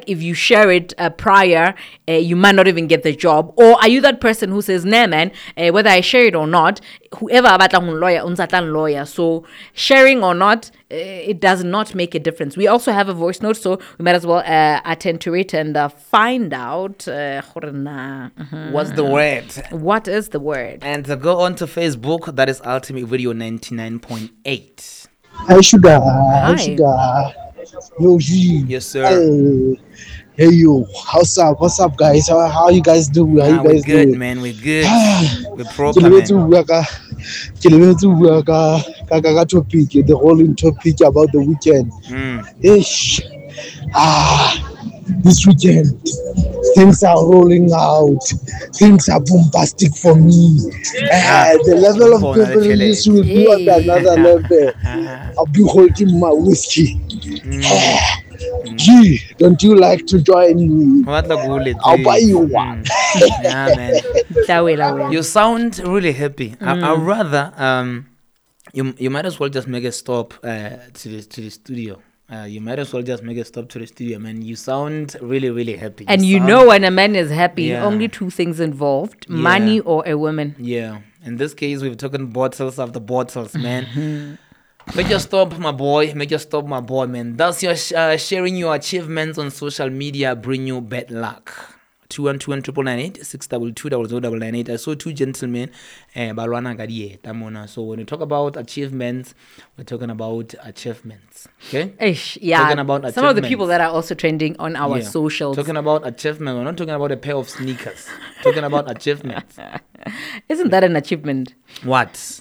if you share it prior, you might not even get the job? Or are you that person who says, nah, man, whether I share it or not, whoever lawyer, so sharing or not, it does not make a difference. We also have a voice note, so we might as well attend to it and find out what's the word. What is the word? And go on to Facebook. That is Ultimate Video 99.8. Hi, Sugar. Hi. Hi, Sugar. Yo, G. Yes, sir. Hey, yo. What's up? What's up, guys? How you guys doing? How you We're guys good, doing? man. We're good. We're Ke proper, lebetse man. ho bua ka topic, the rolling topic about the weekend. Ish. This weekend, things are rolling out. Things are bombastic for me. The level of preparation will be at another level. I'll be holding my whiskey. Gee, don't you like to join me? I'll buy you one. Yeah, man. You sound really happy. I'd rather you might as well just make a stop to the studio. You might as well just make a stop to the studio, man. You sound really, really happy. And you know when a man is happy, only two things involved, money or a woman. Yeah. In this case, we've taken bottles after bottles, man. Make your stop, my boy. Make your stop, my boy, man. Thus, your sharing your achievements on social media bring you bad luck. 212-998 622-0098. I saw two gentlemen, Barwana Gadie, Tamona. So when we talk about achievements, we're talking about achievements. Okay? Talking about some of the people that are also trending on our socials. Talking about achievement. We're not talking about a pair of sneakers. Talking about achievements. Isn't that an achievement? What?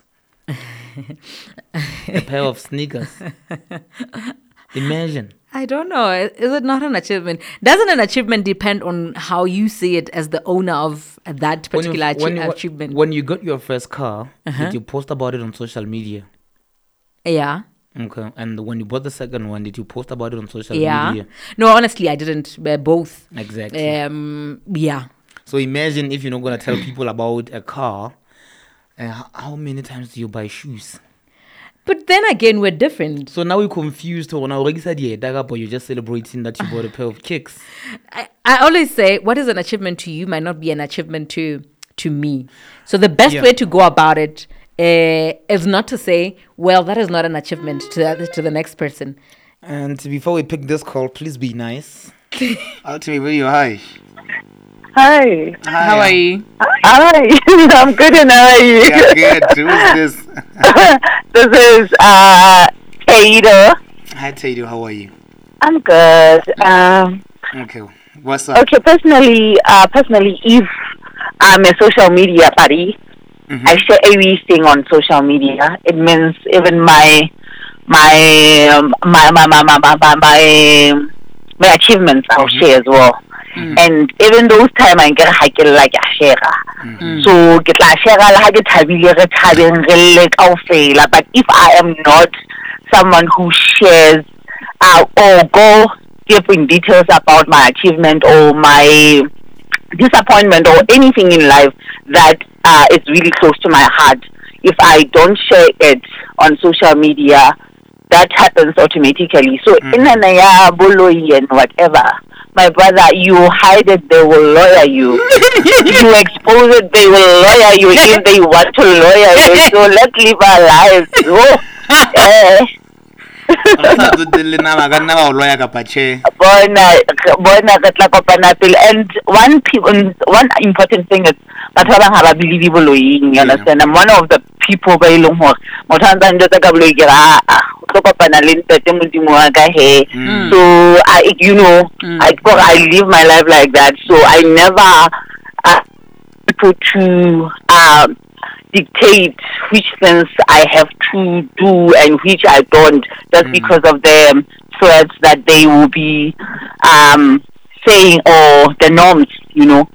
A pair of sneakers. Imagine. I don't know. Is it not an achievement? Doesn't an achievement depend on how you see it as the owner of that particular achievement? When you got your first car, did you post about it on social media? Yeah. Okay. And when you bought the second one, did you post about it on social media? No, honestly, I didn't. Both. Exactly. Yeah. So imagine if you're not going to tell people about a car, how many times do you buy shoes? But then again, we're different. So now we're confused. Or now you're just celebrating that you bought a pair of kicks. I always say, what is an achievement to you might not be an achievement to me. So the best way to go about it is not to say, well, that is not an achievement to the next person. And before we pick this call, please be nice. Ultimate Video, hi. Hi. How are you? Hi. I'm good, and how are you? Yeah, good. Who's this? This is Tato. Hi, Tato. How are you? I'm good. Okay. What's up? Okay. Personally, if I'm a social media buddy, I share everything on social media. It means even my achievements I'll share as well. And even those time I get like a share. So get la share la get but if I am not someone who shares or go giving details about my achievement or my disappointment or anything in life that is really close to my heart, if I don't share it on social media, that happens automatically. So in and whatever, my brother, you hide it, they will lawyer you. You expose it, they will lawyer you if they want to lawyer you. So let's live our lives. And one important thing is I believe you understand. I'm one of the people by so I live my life like that. So I never people to dictate which things I have to do and which I don't, just because of the threats that they will be saying or the norms, you know.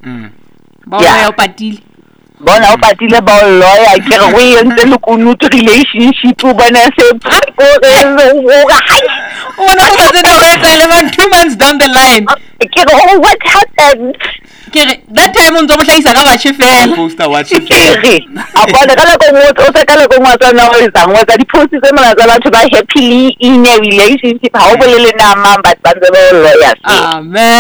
Bona o patile ba lawyer ke re we ntse le kunutu relationship bona se about 2 months down the line. What happened? That time on top like ka watch fela. Poster watch Abona kala ko motho o se kala ko ngwatsa na o isang wa di post tse mona tsa batho ba happily in a relationship ha o bolele na mamba ba ntse ba lawyers. Amen.